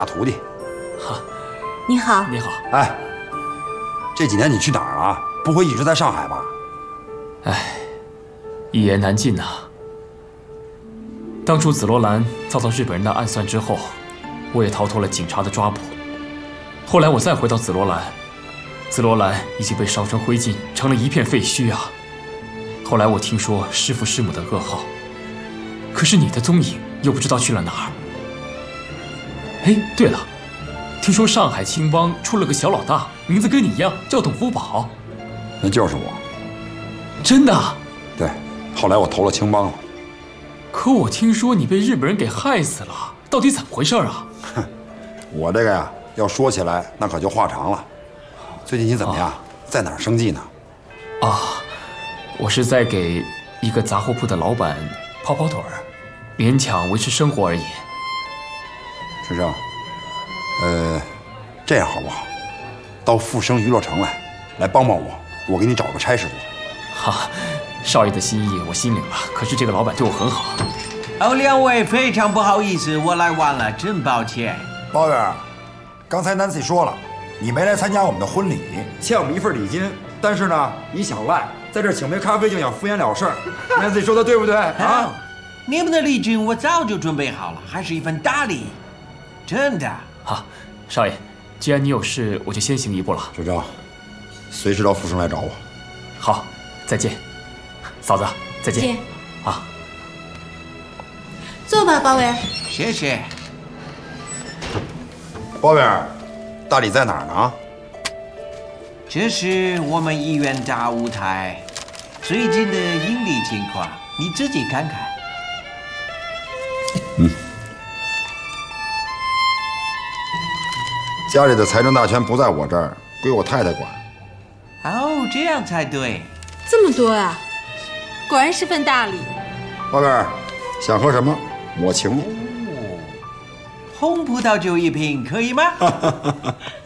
徒弟。 哈， 你好， 你好。 哎，这几年你去哪儿了？不会一直在上海吧？ 哎，一言难尽呐。当初紫罗兰遭到日本人的暗算之后，我也逃脱了警察的抓捕。后来我再回到紫罗兰，紫罗兰已经被烧成灰烬，成了一片废墟啊。后来我听说师父师母的噩耗，可是你的踪影又不知道去了哪儿。哎，对了，听说上海青帮出了个小老大，名字跟你一样，叫董福宝。 那就是我。 真的？ 对，后来我投了青帮了。 可我听说你被日本人给害死了，到底怎么回事啊？ 哼，我这个呀，要说起来那可就话长了。最近你怎么样？在哪儿生计呢？ 啊，我是在给一个杂货铺的老板跑跑腿儿，勉强维持生活而已。 师生，这样好不好？到富生娱乐城来帮帮我，我给你找个差事做。 哈，少爷的心意我心领了，可是这个老板对我很好。 哦，两位非常不好意思，我来晚了，真抱歉。 包远，刚才 Nancy 说了，你没来参加我们的婚礼， 欠我们一份礼金，但是呢，你想赖，在这儿请杯咖啡就想敷衍了事儿。Nancy 说的对不对啊？ 你们的礼金我早就准备好了，还是一份大礼，真的。 好，少爷，既然你有事，我就先行一步了。 志正，随时到富生来找我。 好，再见。嫂子，再见。 见。 啊， 坐吧，包伟。 谢谢。 包远，大礼在哪儿呢？ 这是我们医院大舞台，最近的盈利情况你自己看看。 家里的财政大权不在我这儿，归我太太管。 哦，这样才对。 这么多啊，果然是份大礼。 包远，想喝什么？我请你。 红葡萄酒一瓶，可以吗？